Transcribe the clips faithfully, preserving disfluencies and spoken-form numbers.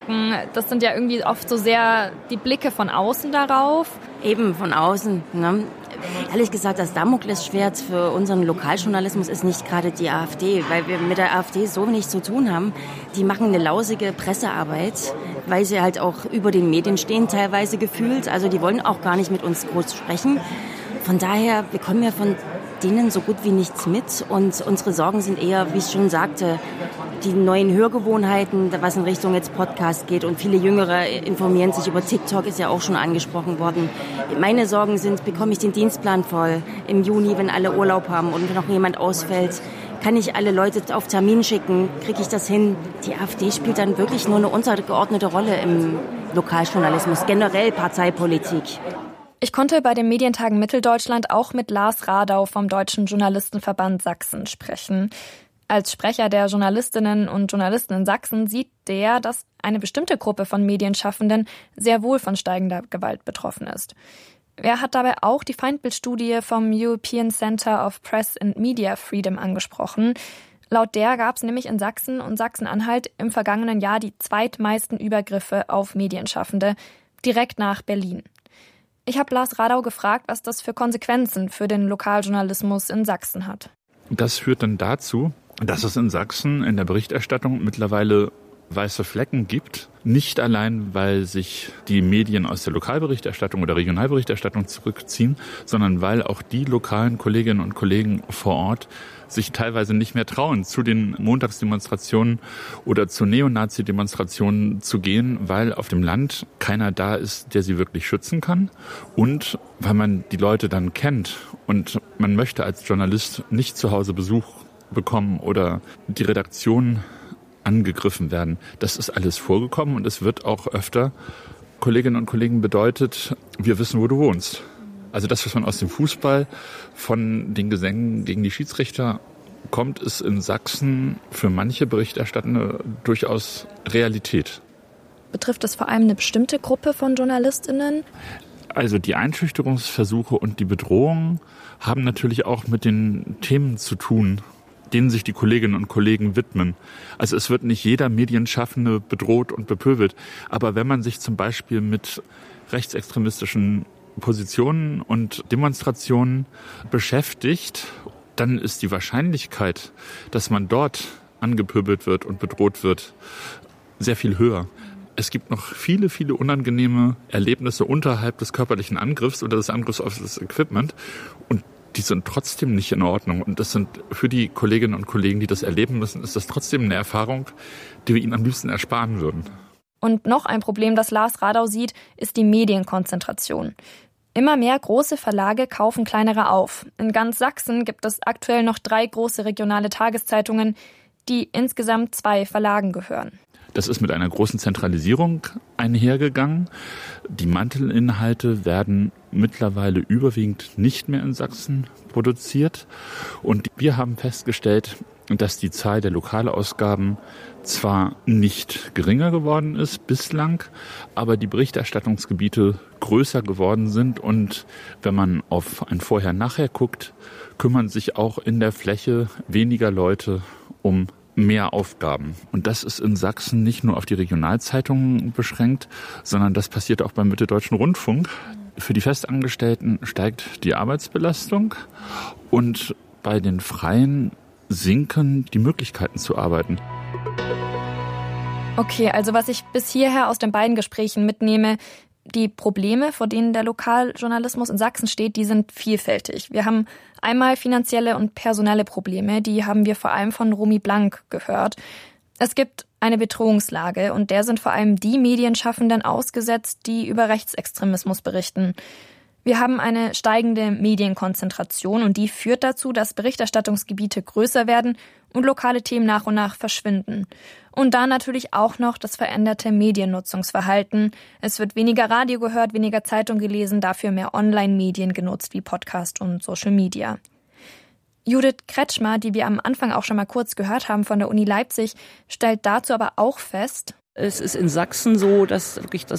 sagen, das sind ja irgendwie oft so sehr die Blicke von außen darauf. Eben, von außen. Ne? Ehrlich gesagt, das Damoklesschwert für unseren Lokaljournalismus ist nicht gerade die AfD, weil wir mit der AfD so wenig zu tun haben. Die machen eine lausige Pressearbeit, weil sie halt auch über den Medien stehen, teilweise gefühlt. Also die wollen auch gar nicht mit uns groß sprechen. Von daher bekommen wir von denen so gut wie nichts mit. Und unsere Sorgen sind eher, wie ich schon sagte, die neuen Hörgewohnheiten, was in Richtung jetzt Podcast geht. Und viele Jüngere informieren sich über TikTok, ist ja auch schon angesprochen worden. Meine Sorgen sind, bekomme ich den Dienstplan voll im Juni, wenn alle Urlaub haben und wenn noch jemand ausfällt? Kann ich alle Leute auf Termin schicken? Kriege ich das hin? Die AfD spielt dann wirklich nur eine untergeordnete Rolle im Lokaljournalismus, generell Parteipolitik. Ich konnte bei den Medientagen Mitteldeutschland auch mit Lars Radau vom Deutschen Journalistenverband Sachsen sprechen. Als Sprecher der Journalistinnen und Journalisten in Sachsen sieht der, dass eine bestimmte Gruppe von Medienschaffenden sehr wohl von steigender Gewalt betroffen ist. Er hat dabei auch die Feindbildstudie vom European Center of Press and Media Freedom angesprochen. Laut der gab es nämlich in Sachsen und Sachsen-Anhalt im vergangenen Jahr die zweitmeisten Übergriffe auf Medienschaffende, direkt nach Berlin. Ich habe Lars Radau gefragt, was das für Konsequenzen für den Lokaljournalismus in Sachsen hat. Das führt dann dazu, dass es in Sachsen in der Berichterstattung mittlerweile weiße Flecken gibt. Nicht allein, weil sich die Medien aus der Lokalberichterstattung oder Regionalberichterstattung zurückziehen, sondern weil auch die lokalen Kolleginnen und Kollegen vor Ort sich teilweise nicht mehr trauen, zu den Montagsdemonstrationen oder zu Neonazi-Demonstrationen zu gehen, weil auf dem Land keiner da ist, der sie wirklich schützen kann und weil man die Leute dann kennt und man möchte als Journalist nicht zu Hause Besuch bekommen oder die Redaktion angegriffen werden. Das ist alles vorgekommen und es wird auch öfter, Kolleginnen und Kollegen, bedeutet, wir wissen, wo du wohnst. Also das, was man aus dem Fußball von den Gesängen gegen die Schiedsrichter kommt, ist in Sachsen für manche Berichterstattende durchaus Realität. Betrifft das vor allem eine bestimmte Gruppe von JournalistInnen? Also die Einschüchterungsversuche und die Bedrohungen haben natürlich auch mit den Themen zu tun, denen sich die Kolleginnen und Kollegen widmen. Also es wird nicht jeder Medienschaffende bedroht und bepöbelt. Aber wenn man sich zum Beispiel mit rechtsextremistischen Positionen und Demonstrationen beschäftigt, dann ist die Wahrscheinlichkeit, dass man dort angepöbelt wird und bedroht wird, sehr viel höher. Es gibt noch viele, viele unangenehme Erlebnisse unterhalb des körperlichen Angriffs oder des Angriffs auf das Equipment und die sind trotzdem nicht in Ordnung. Und das sind für die Kolleginnen und Kollegen, die das erleben müssen, ist das trotzdem eine Erfahrung, die wir ihnen am liebsten ersparen würden. Und noch ein Problem, das Lars Radau sieht, ist die Medienkonzentration. Immer mehr große Verlage kaufen kleinere auf. In ganz Sachsen gibt es aktuell noch drei große regionale Tageszeitungen, die insgesamt zwei Verlagen gehören. Das ist mit einer großen Zentralisierung einhergegangen. Die Mantelinhalte werden mittlerweile überwiegend nicht mehr in Sachsen produziert. Und wir haben festgestellt, dass die Zahl der Lokalausgaben zwar nicht geringer geworden ist bislang, aber die Berichterstattungsgebiete größer geworden sind. Und wenn man auf ein Vorher-Nachher guckt, kümmern sich auch in der Fläche weniger Leute um mehr Aufgaben. Und das ist in Sachsen nicht nur auf die Regionalzeitungen beschränkt, sondern das passiert auch beim Mitteldeutschen Rundfunk. Für die Festangestellten steigt die Arbeitsbelastung und bei den Freien sinken die Möglichkeiten zu arbeiten. Okay, also was ich bis hierher aus den beiden Gesprächen mitnehme, die Probleme, vor denen der Lokaljournalismus in Sachsen steht, die sind vielfältig. Wir haben einmal finanzielle und personelle Probleme, die haben wir vor allem von Romy Blank gehört. Es gibt eine Bedrohungslage und der sind vor allem die Medienschaffenden ausgesetzt, die über Rechtsextremismus berichten. Wir haben eine steigende Medienkonzentration und die führt dazu, dass Berichterstattungsgebiete größer werden und lokale Themen nach und nach verschwinden. Und dann natürlich auch noch das veränderte Mediennutzungsverhalten. Es wird weniger Radio gehört, weniger Zeitung gelesen, dafür mehr Online-Medien genutzt wie Podcast und Social Media. Judith Kretschmer, die wir am Anfang auch schon mal kurz gehört haben von der Uni Leipzig, stellt dazu aber auch fest: Es ist in Sachsen so, dass wirklich das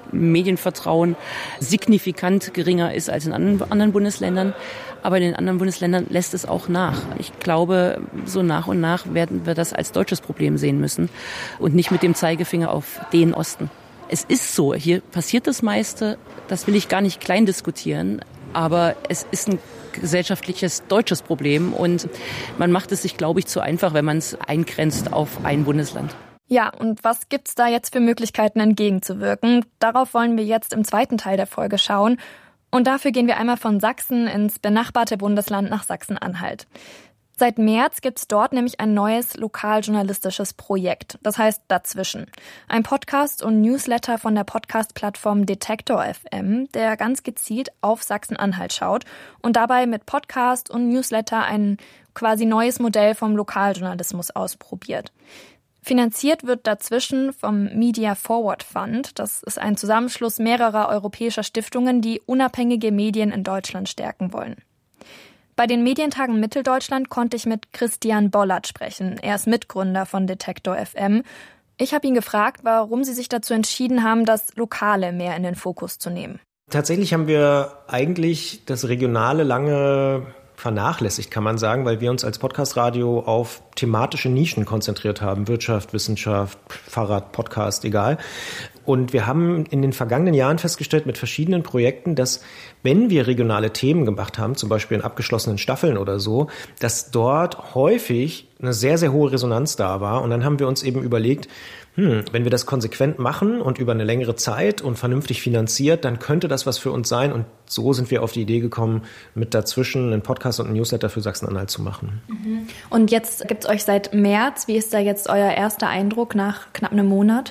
Medienvertrauen signifikant geringer ist als in anderen Bundesländern. Aber in den anderen Bundesländern lässt es auch nach. Ich glaube, so nach und nach werden wir das als deutsches Problem sehen müssen und nicht mit dem Zeigefinger auf den Osten. Es ist so, hier passiert das meiste, das will ich gar nicht klein diskutieren, aber es ist ein gesellschaftliches deutsches Problem und man macht es sich, glaube ich, zu einfach, wenn man es eingrenzt auf ein Bundesland. Ja, und was gibt's da jetzt für Möglichkeiten entgegenzuwirken? Darauf wollen wir jetzt im zweiten Teil der Folge schauen. Und dafür gehen wir einmal von Sachsen ins benachbarte Bundesland nach Sachsen-Anhalt. Seit März gibt's dort nämlich ein neues lokaljournalistisches Projekt. Das heißt Dazwischen. Ein Podcast und Newsletter von der Podcast-Plattform Detektor F M, der ganz gezielt auf Sachsen-Anhalt schaut und dabei mit Podcast und Newsletter ein quasi neues Modell vom Lokaljournalismus ausprobiert. Finanziert wird Dazwischen vom Media Forward Fund. Das ist ein Zusammenschluss mehrerer europäischer Stiftungen, die unabhängige Medien in Deutschland stärken wollen. Bei den Medientagen Mitteldeutschland konnte ich mit Christian Bollert sprechen. Er ist Mitgründer von Detektor F M. Ich habe ihn gefragt, warum sie sich dazu entschieden haben, das Lokale mehr in den Fokus zu nehmen. Tatsächlich haben wir eigentlich das Regionale lange vernachlässigt, kann man sagen, weil wir uns als Podcast-Radio auf thematische Nischen konzentriert haben. Wirtschaft, Wissenschaft, Fahrrad, Podcast, egal. Und wir haben in den vergangenen Jahren festgestellt mit verschiedenen Projekten, dass wenn wir regionale Themen gemacht haben, zum Beispiel in abgeschlossenen Staffeln oder so, dass dort häufig eine sehr, sehr hohe Resonanz da war. Und dann haben wir uns eben überlegt, hm, wenn wir das konsequent machen und über eine längere Zeit und vernünftig finanziert, dann könnte das was für uns sein. Und so sind wir auf die Idee gekommen, mit Dazwischen einen Podcast und einen Newsletter für Sachsen-Anhalt zu machen. Und jetzt gibt's euch seit März. Wie ist da jetzt euer erster Eindruck nach knapp einem Monat?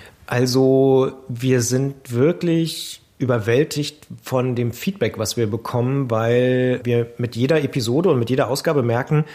Also wir sind wirklich überwältigt von dem Feedback, was wir bekommen, weil wir mit jeder Episode und mit jeder Ausgabe merken,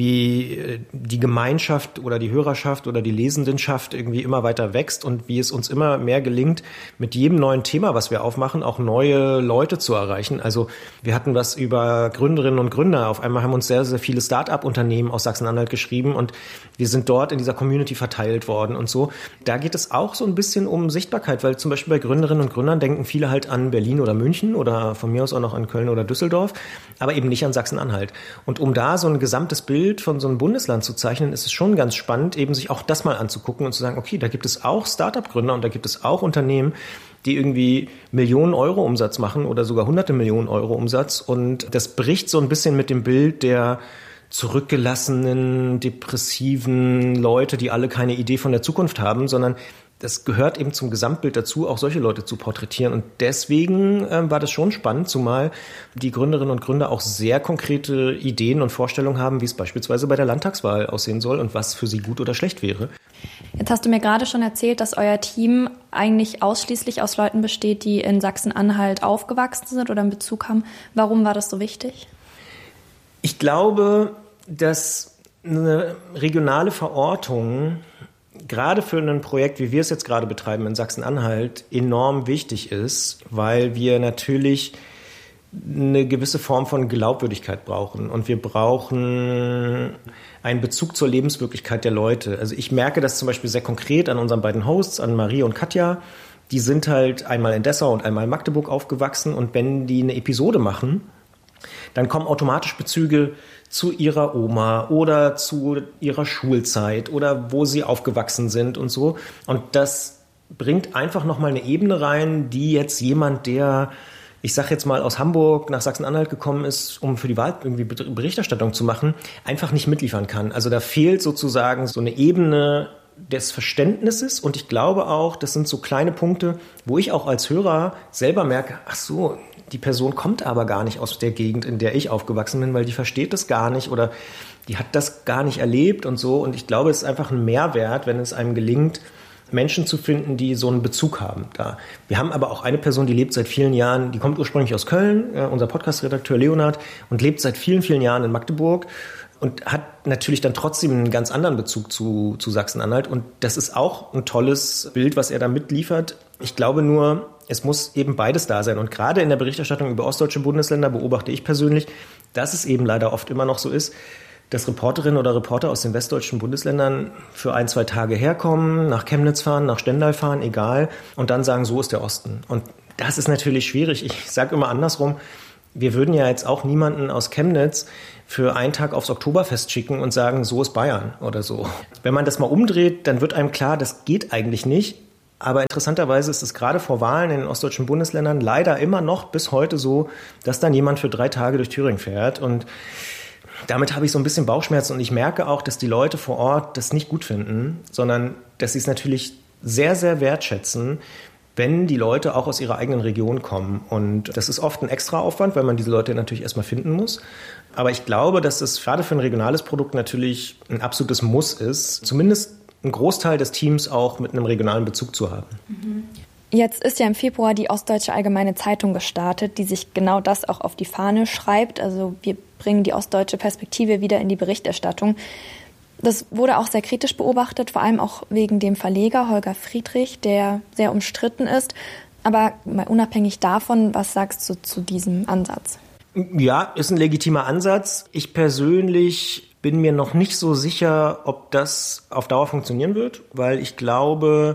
wie die Gemeinschaft oder die Hörerschaft oder die Lesendenschaft irgendwie immer weiter wächst und wie es uns immer mehr gelingt, mit jedem neuen Thema, was wir aufmachen, auch neue Leute zu erreichen. Also wir hatten was über Gründerinnen und Gründer. Auf einmal haben uns sehr, sehr viele Start-up-Unternehmen aus Sachsen-Anhalt geschrieben und wir sind dort in dieser Community verteilt worden und so. Da geht es auch so ein bisschen um Sichtbarkeit, weil zum Beispiel bei Gründerinnen und Gründern denken viele halt an Berlin oder München oder von mir aus auch noch an Köln oder Düsseldorf, aber eben nicht an Sachsen-Anhalt. Und um da so ein gesamtes Bild von so einem Bundesland zu zeichnen, ist es schon ganz spannend, eben sich auch das mal anzugucken und zu sagen, okay, da gibt es auch Start-up-Gründer und da gibt es auch Unternehmen, die irgendwie Millionen Euro Umsatz machen oder sogar hunderte Millionen Euro Umsatz. Und das bricht so ein bisschen mit dem Bild der zurückgelassenen, depressiven Leute, die alle keine Idee von der Zukunft haben, sondern das gehört eben zum Gesamtbild dazu, auch solche Leute zu porträtieren. Und deswegen äh, war das schon spannend, zumal die Gründerinnen und Gründer auch sehr konkrete Ideen und Vorstellungen haben, wie es beispielsweise bei der Landtagswahl aussehen soll und was für sie gut oder schlecht wäre. Jetzt hast du mir gerade schon erzählt, dass euer Team eigentlich ausschließlich aus Leuten besteht, die in Sachsen-Anhalt aufgewachsen sind oder einen Bezug haben. Warum war das so wichtig? Ich glaube, dass eine regionale Verortung gerade für ein Projekt, wie wir es jetzt gerade betreiben in Sachsen-Anhalt, enorm wichtig ist, weil wir natürlich eine gewisse Form von Glaubwürdigkeit brauchen. Und wir brauchen einen Bezug zur Lebenswirklichkeit der Leute. Also ich merke das zum Beispiel sehr konkret an unseren beiden Hosts, an Marie und Katja. Die sind halt einmal in Dessau und einmal in Magdeburg aufgewachsen. Und wenn die eine Episode machen, dann kommen automatisch Bezüge zu ihrer Oma oder zu ihrer Schulzeit oder wo sie aufgewachsen sind und so. Und das bringt einfach nochmal eine Ebene rein, die jetzt jemand, der, ich sag jetzt mal, aus Hamburg nach Sachsen-Anhalt gekommen ist, um für die Wahl irgendwie Berichterstattung zu machen, einfach nicht mitliefern kann. Also da fehlt sozusagen so eine Ebene des Verständnisses und ich glaube auch, das sind so kleine Punkte, wo ich auch als Hörer selber merke, ach so, die Person kommt aber gar nicht aus der Gegend, in der ich aufgewachsen bin, weil die versteht das gar nicht oder die hat das gar nicht erlebt und so. Und ich glaube, es ist einfach ein Mehrwert, wenn es einem gelingt, Menschen zu finden, die so einen Bezug haben da. Wir haben aber auch eine Person, die lebt seit vielen Jahren, die kommt ursprünglich aus Köln, äh, unser Podcast-Redakteur Leonhard, und lebt seit vielen, vielen Jahren in Magdeburg und hat natürlich dann trotzdem einen ganz anderen Bezug zu, zu Sachsen-Anhalt. Und das ist auch ein tolles Bild, was er da mitliefert. Ich glaube nur, es muss eben beides da sein. Und gerade in der Berichterstattung über ostdeutsche Bundesländer beobachte ich persönlich, dass es eben leider oft immer noch so ist, dass Reporterinnen oder Reporter aus den westdeutschen Bundesländern für ein, zwei Tage herkommen, nach Chemnitz fahren, nach Stendal fahren, egal, und dann sagen, so ist der Osten. Und das ist natürlich schwierig. Ich sage immer andersrum, wir würden ja jetzt auch niemanden aus Chemnitz für einen Tag aufs Oktoberfest schicken und sagen, so ist Bayern oder so. Wenn man das mal umdreht, dann wird einem klar, das geht eigentlich nicht. Aber interessanterweise ist es gerade vor Wahlen in den ostdeutschen Bundesländern leider immer noch bis heute so, dass dann jemand für drei Tage durch Thüringen fährt. Und damit habe ich so ein bisschen Bauchschmerzen. Und ich merke auch, dass die Leute vor Ort das nicht gut finden, sondern dass sie es natürlich sehr, sehr wertschätzen, wenn die Leute auch aus ihrer eigenen Region kommen. Und das ist oft ein Extraaufwand, weil man diese Leute natürlich erstmal finden muss. Aber ich glaube, dass es gerade für ein regionales Produkt natürlich ein absolutes Muss ist, zumindest einen Großteil des Teams auch mit einem regionalen Bezug zu haben. Jetzt ist ja im Februar die Ostdeutsche Allgemeine Zeitung gestartet, die sich genau das auch auf die Fahne schreibt. Also wir bringen die ostdeutsche Perspektive wieder in die Berichterstattung. Das wurde auch sehr kritisch beobachtet, vor allem auch wegen dem Verleger Holger Friedrich, der sehr umstritten ist. Aber mal unabhängig davon, was sagst du zu diesem Ansatz? Ja, ist ein legitimer Ansatz. Ich persönlich bin mir noch nicht so sicher, ob das auf Dauer funktionieren wird, weil ich glaube,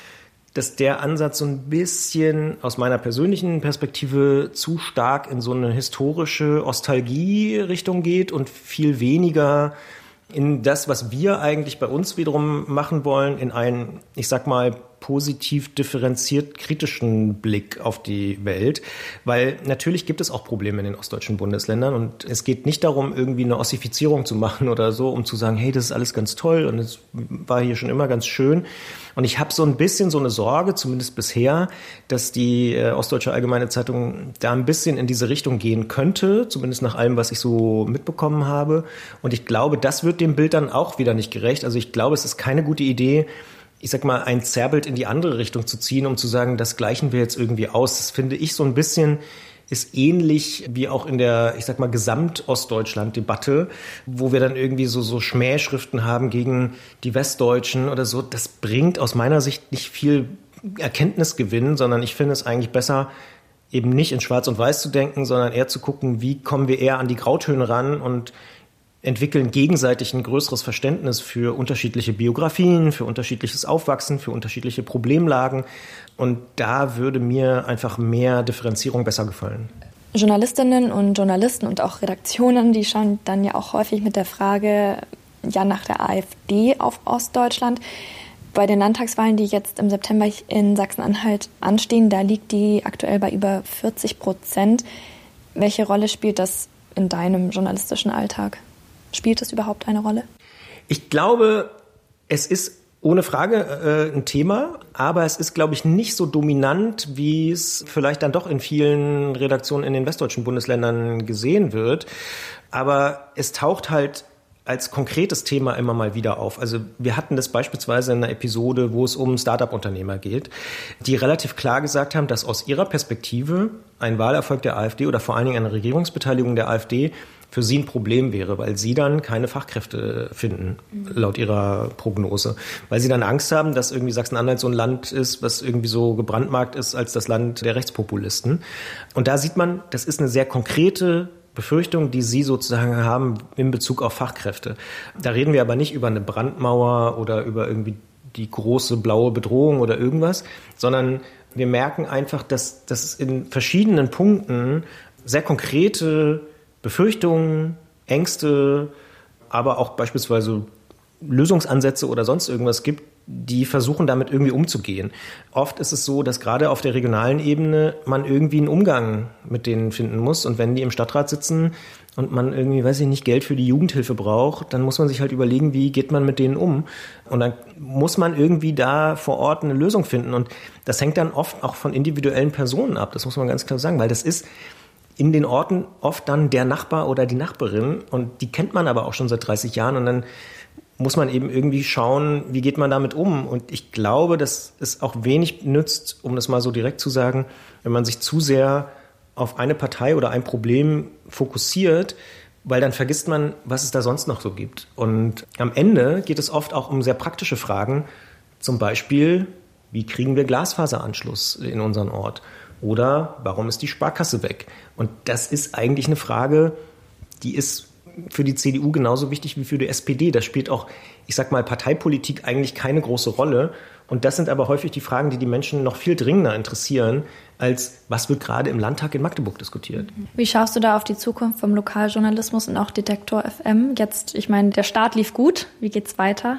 dass der Ansatz so ein bisschen aus meiner persönlichen Perspektive zu stark in so eine historische Ostalgie-Richtung geht und viel weniger in das, was wir eigentlich bei uns wiederum machen wollen, in einen, ich sag mal, positiv differenziert kritischen Blick auf die Welt, weil natürlich gibt es auch Probleme in den ostdeutschen Bundesländern und es geht nicht darum, irgendwie eine Ossifizierung zu machen oder so, um zu sagen, hey, das ist alles ganz toll und es war hier schon immer ganz schön. Und ich habe so ein bisschen so eine Sorge, zumindest bisher, dass die äh, Ostdeutsche Allgemeine Zeitung da ein bisschen in diese Richtung gehen könnte, zumindest nach allem, was ich so mitbekommen habe. Und ich glaube, das wird dem Bild dann auch wieder nicht gerecht. Also ich glaube, es ist keine gute Idee, ich sag mal, ein Zerrbild in die andere Richtung zu ziehen, um zu sagen, das gleichen wir jetzt irgendwie aus. Das finde ich so ein bisschen, ist ähnlich wie auch in der, ich sag mal, Gesamt-Ostdeutschland-Debatte, wo wir dann irgendwie so, so Schmähschriften haben gegen die Westdeutschen oder so. Das bringt aus meiner Sicht nicht viel Erkenntnisgewinn, sondern ich finde es eigentlich besser, eben nicht in Schwarz und Weiß zu denken, sondern eher zu gucken, wie kommen wir eher an die Grautöne ran und entwickeln gegenseitig ein größeres Verständnis für unterschiedliche Biografien, für unterschiedliches Aufwachsen, für unterschiedliche Problemlagen. Und da würde mir einfach mehr Differenzierung besser gefallen. Journalistinnen und Journalisten und auch Redaktionen, die schauen dann ja auch häufig mit der Frage ja nach der AfD auf Ostdeutschland. Bei den Landtagswahlen, die jetzt im September in Sachsen-Anhalt anstehen, da liegt die aktuell bei über vierzig Prozent. Welche Rolle spielt das in deinem journalistischen Alltag? Spielt das überhaupt eine Rolle? Ich glaube, es ist ohne Frage äh, ein Thema, aber es ist, glaube ich, nicht so dominant, wie es vielleicht dann doch in vielen Redaktionen in den westdeutschen Bundesländern gesehen wird. Aber es taucht halt als konkretes Thema immer mal wieder auf. Also wir hatten das beispielsweise in einer Episode, wo es um Start-up-Unternehmer geht, die relativ klar gesagt haben, dass aus ihrer Perspektive ein Wahlerfolg der AfD oder vor allen Dingen eine Regierungsbeteiligung der AfD für sie ein Problem wäre, weil sie dann keine Fachkräfte finden, laut ihrer Prognose. Weil sie dann Angst haben, dass irgendwie Sachsen-Anhalt so ein Land ist, was irgendwie so gebrandmarkt ist als das Land der Rechtspopulisten. Und da sieht man, das ist eine sehr konkrete Befürchtung, die sie sozusagen haben in Bezug auf Fachkräfte. Da reden wir aber nicht über eine Brandmauer oder über irgendwie die große blaue Bedrohung oder irgendwas, sondern wir merken einfach, dass, dass es in verschiedenen Punkten sehr konkrete Befürchtungen, Ängste, aber auch beispielsweise Lösungsansätze oder sonst irgendwas gibt, die versuchen, damit irgendwie umzugehen. Oft ist es so, dass gerade auf der regionalen Ebene man irgendwie einen Umgang mit denen finden muss. Und wenn die im Stadtrat sitzen und man irgendwie, weiß ich nicht, Geld für die Jugendhilfe braucht, dann muss man sich halt überlegen, wie geht man mit denen um. Und dann muss man irgendwie da vor Ort eine Lösung finden. Und das hängt dann oft auch von individuellen Personen ab. Das muss man ganz klar sagen, weil das ist in den Orten oft dann der Nachbar oder die Nachbarin. Und die kennt man aber auch schon seit dreißig Jahren. Und dann muss man eben irgendwie schauen, wie geht man damit um. Und ich glaube, dass es auch wenig nützt, um das mal so direkt zu sagen, wenn man sich zu sehr auf eine Partei oder ein Problem fokussiert, weil dann vergisst man, was es da sonst noch so gibt. Und am Ende geht es oft auch um sehr praktische Fragen, zum Beispiel, wie kriegen wir Glasfaseranschluss in unseren Ort? Oder warum ist die Sparkasse weg? Und das ist eigentlich eine Frage, die ist für die C D U genauso wichtig wie für die S P D. Da spielt auch, ich sag mal, Parteipolitik eigentlich keine große Rolle. Und das sind aber häufig die Fragen, die die Menschen noch viel dringender interessieren, als was wird gerade im Landtag in Magdeburg diskutiert. Wie schaust du da auf die Zukunft vom Lokaljournalismus und auch Detektor F M? Jetzt, ich meine, der Start lief gut. Wie geht's weiter?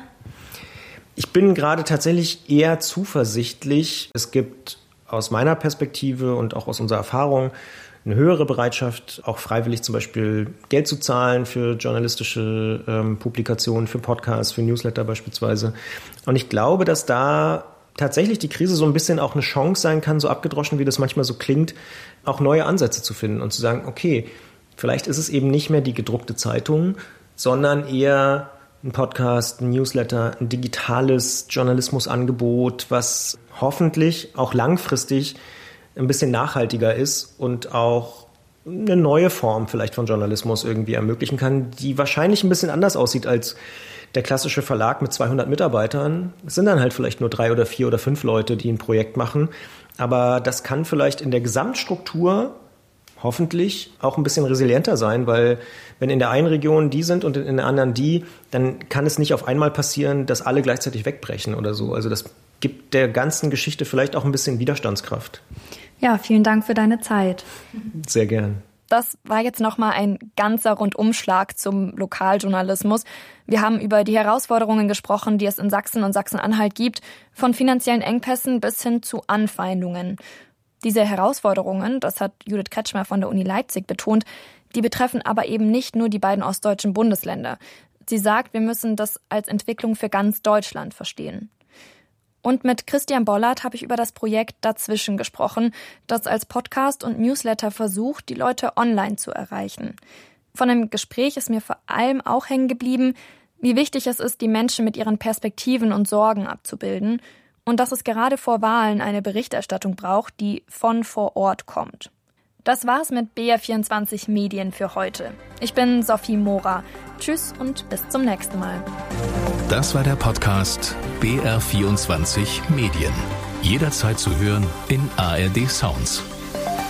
Ich bin gerade tatsächlich eher zuversichtlich. Es gibt aus meiner Perspektive und auch aus unserer Erfahrung eine höhere Bereitschaft, auch freiwillig zum Beispiel Geld zu zahlen für journalistische ähm, Publikationen, für Podcasts, für Newsletter beispielsweise. Und ich glaube, dass da tatsächlich die Krise so ein bisschen auch eine Chance sein kann, so abgedroschen, wie das manchmal so klingt, auch neue Ansätze zu finden und zu sagen, okay, vielleicht ist es eben nicht mehr die gedruckte Zeitung, sondern eher ein Podcast, ein Newsletter, ein digitales Journalismusangebot, was hoffentlich auch langfristig ein bisschen nachhaltiger ist und auch eine neue Form vielleicht von Journalismus irgendwie ermöglichen kann, die wahrscheinlich ein bisschen anders aussieht als der klassische Verlag mit zweihundert Mitarbeitern. Es sind dann halt vielleicht nur drei oder vier oder fünf Leute, die ein Projekt machen. Aber das kann vielleicht in der Gesamtstruktur hoffentlich auch ein bisschen resilienter sein, weil wenn in der einen Region die sind und in der anderen die, dann kann es nicht auf einmal passieren, dass alle gleichzeitig wegbrechen oder so. Also das gibt der ganzen Geschichte vielleicht auch ein bisschen Widerstandskraft. Ja, vielen Dank für deine Zeit. Sehr gern. Das war jetzt nochmal ein ganzer Rundumschlag zum Lokaljournalismus. Wir haben über die Herausforderungen gesprochen, die es in Sachsen und Sachsen-Anhalt gibt, von finanziellen Engpässen bis hin zu Anfeindungen. Diese Herausforderungen, das hat Judith Kretschmer von der Uni Leipzig betont, die betreffen aber eben nicht nur die beiden ostdeutschen Bundesländer. Sie sagt, wir müssen das als Entwicklung für ganz Deutschland verstehen. Und mit Christian Bollert habe ich über das Projekt Dazwischen gesprochen, das als Podcast und Newsletter versucht, die Leute online zu erreichen. Von dem Gespräch ist mir vor allem auch hängen geblieben, wie wichtig es ist, die Menschen mit ihren Perspektiven und Sorgen abzubilden und dass es gerade vor Wahlen eine Berichterstattung braucht, die von vor Ort kommt. Das war's mit B R vierundzwanzig Medien für heute. Ich bin Sophie Mora. Tschüss und bis zum nächsten Mal. Das war der Podcast B R vierundzwanzig Medien. Jederzeit zu hören in A R D Sounds.